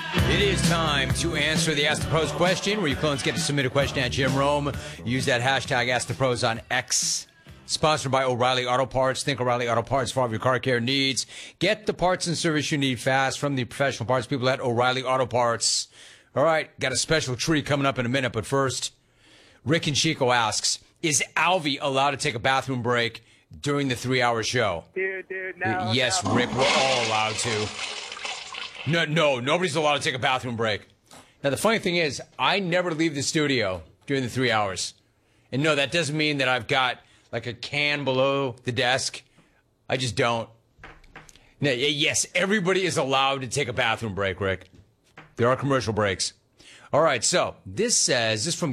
It is time to answer the Ask the Pros question, where you clones get to submit a question at Jim Rome. Use that hashtag Ask the Pros on X. Sponsored by O'Reilly Auto Parts. Think O'Reilly Auto Parts for all of your car care needs. Get the parts and service you need fast from the professional parts people at O'Reilly Auto Parts. All right, got a special treat coming up in a minute, but first, Rick and Chico asks, is Alvy allowed to take a bathroom break during the 3-hour show? Dude, no. Yes, no. Rick, we're all allowed to. No, nobody's allowed to take a bathroom break. Now, the funny thing is, I never leave the studio during the 3 hours. And no, that doesn't mean that I've got like a can below the desk. I just don't. Now, yes, everybody is allowed to take a bathroom break, Rick. There are commercial breaks. All right, so this from